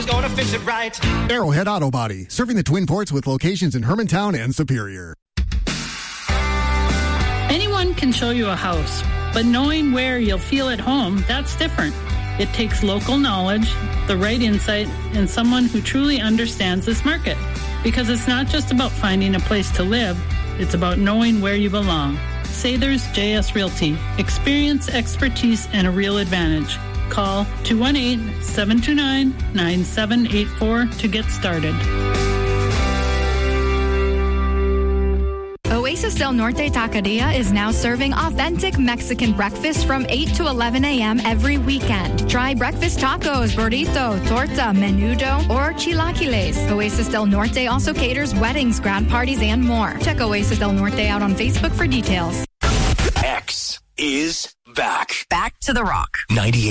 Somebody's gonna fix it right. Arrowhead Auto Body, serving the Twin Ports with locations in Hermantown and Superior. Anyone can show you a house, but knowing where you'll feel at home, that's different. It takes local knowledge, the right insight, and someone who truly understands this market. Because it's not just about finding a place to live, it's about knowing where you belong. Sather's JS Realty. Experience, expertise, and a real advantage. Call 218-729-9784 to get started. Oasis Del Norte Taqueria is now serving authentic Mexican breakfast from 8 to 11 a.m. every weekend. Try breakfast tacos, burrito, torta, menudo, or chilaquiles. Oasis Del Norte also caters weddings, grad parties, and more. Check Oasis Del Norte out on Facebook for details. X is back. Back to the Rock. 98.